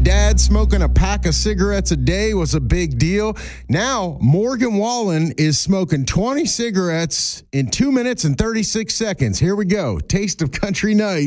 dad smoking a pack of cigarettes a day was a big deal. Now, Morgan Wallen is smoking 20 cigarettes in 2 minutes and 36 seconds. Here we go. Taste of Country Night.